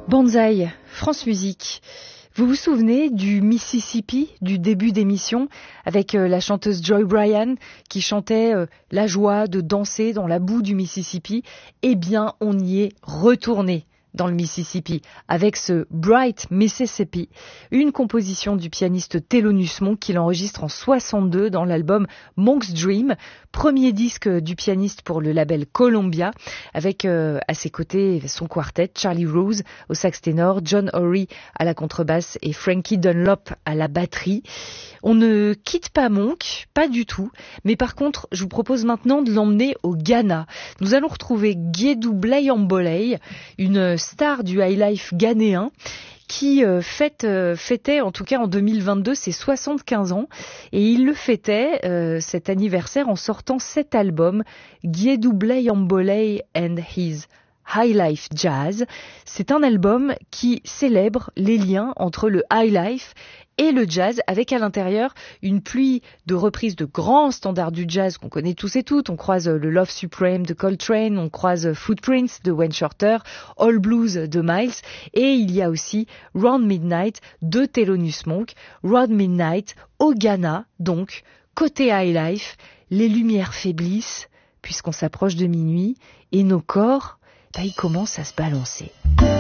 Banzai, France Musique. Vous vous souvenez du Mississippi du début d'émission avec la chanteuse Joy Bryan qui chantait la joie de danser dans la boue du Mississippi? Eh bien, on y est retourné dans le Mississippi avec ce Bright Mississippi, une composition du pianiste Thelonious Monk qu'il enregistre en 62 dans l'album Monk's Dream, premier disque du pianiste pour le label Columbia, avec à ses côtés son quartet, Charlie Rose au sax ténor, John Horry à la contrebasse et Frankie Dunlop à la batterie. On ne quitte pas Monk, pas du tout, mais par contre, je vous propose maintenant de l'emmener au Ghana. Nous allons retrouver Guédou Blayamboley, une star du highlife ghanéen, qui fêtait en tout cas en 2022 ses 75 ans, et il le fêtait cet anniversaire en sortant cet album, Guédou Blayamboley and His Highlife Jazz. C'est un album qui célèbre les liens entre le highlife et le jazz, avec à l'intérieur une pluie de reprises de grands standards du jazz qu'on connaît tous et toutes. On croise le Love Supreme de Coltrane, on croise Footprints de Wayne Shorter, All Blues de Miles, et il y a aussi Round Midnight de Thelonious Monk. Round Midnight au Ghana, donc, côté highlife, les lumières faiblissent puisqu'on s'approche de minuit et nos corps, ils commencent à se balancer.